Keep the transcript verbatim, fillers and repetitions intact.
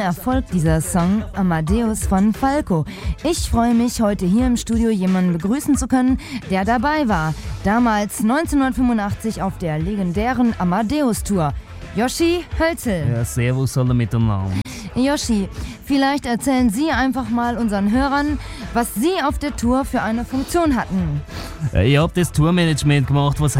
Erfolg dieser Song Amadeus von Falco. Ich freue mich, heute hier im Studio jemanden begrüßen zu können, der dabei war. Damals neunzehnhundertfünfundachtzig auf der legendären Amadeus-Tour. Joshi Hölzel. Ja, servus alle miteinander. Joshi, vielleicht erzählen Sie einfach mal unseren Hörern, was Sie auf der Tour für eine Funktion hatten. Ich habe das Tourmanagement gemacht, was